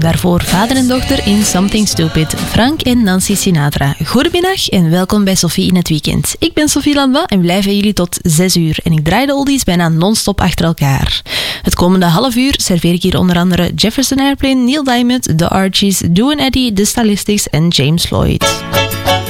daarvoor vader en dochter in Something Stupid, Frank en Nancy Sinatra. Goedemiddag en welkom bij Sophie in het Weekend. Ik ben Sophie Landwa en blijf bij jullie tot 6 uur. En ik draai de oldies bijna non-stop achter elkaar. Het komende half uur serveer ik hier onder andere Jefferson Airplane, Neil Diamond, The Archies, Duo & Eddie, The Stylistics en James Lloyd.